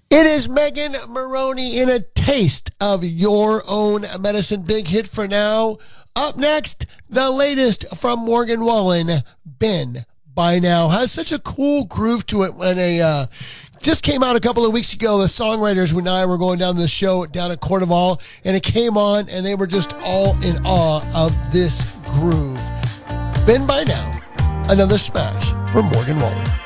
It is Megan Maroney in a taste of your own medicine. Big hit for now. Up next, the latest from Morgan Wallen, Been By Now. Has such a cool groove to it when just came out a couple of weeks ago. The songwriters and I were going down this show down at Cordoval, and it came on, and they were just all in awe of this groove. Been By Now, another smash from Morgan Wallen.